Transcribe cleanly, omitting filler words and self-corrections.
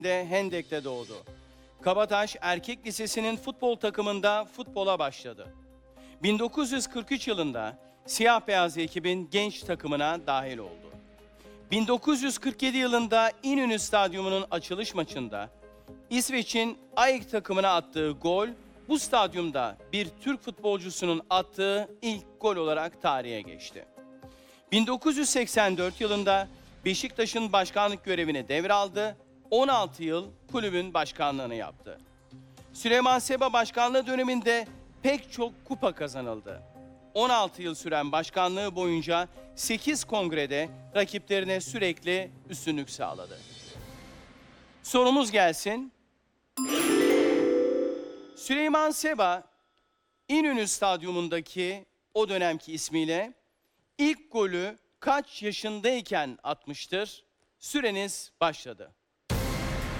Hendek'te doğdu. Kabataş Erkek Lisesi'nin futbol takımında futbola başladı. 1943 yılında siyah beyaz ekibin genç takımına dahil oldu. 1947 yılında İnönü Stadyumu'nun açılış maçında İsveç'in AEK takımına attığı gol, bu stadyumda bir Türk futbolcusunun attığı ilk gol olarak tarihe geçti. 1984 yılında Beşiktaş'ın başkanlık görevini devraldı, 16 yıl kulübün başkanlığını yaptı. Süleyman Seba başkanlığı döneminde pek çok kupa kazanıldı. 16 yıl süren başkanlığı boyunca 8 kongrede rakiplerine sürekli üstünlük sağladı. Sorumuz gelsin. Süleyman Seba, İnönü Stadyumundaki o dönemki ismiyle ilk golü kaç yaşındayken atmıştır? Süreniz başladı.